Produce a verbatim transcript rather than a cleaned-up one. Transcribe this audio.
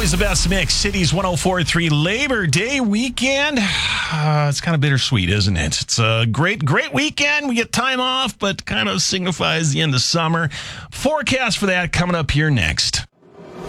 always the best mix. Cities one oh four point three Labor Day weekend. Uh, it's kind of bittersweet, isn't it? It's a great, great weekend. We get time off, but kind of signifies the end of summer. Forecast for that coming up here next.